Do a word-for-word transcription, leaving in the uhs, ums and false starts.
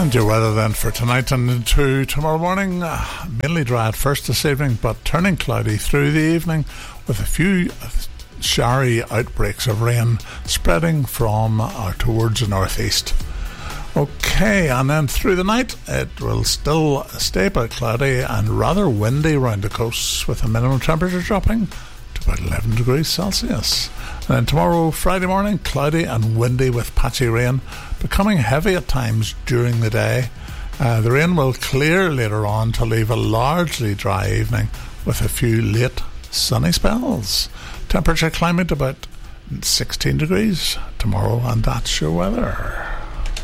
And your weather then for tonight and into tomorrow morning, uh, mainly dry at first this evening, but turning cloudy through the evening with a few showery outbreaks of rain spreading from or towards the northeast. Okay, and then through the night it will still stay about cloudy and rather windy around the coast, with the minimum temperature dropping to about eleven degrees Celsius. And then tomorrow, Friday morning, cloudy and windy with patchy rain, becoming heavy at times during the day. Uh, the rain will clear later on to leave a largely dry evening with a few late sunny spells. Temperature climbing to about sixteen degrees tomorrow, and that's your weather.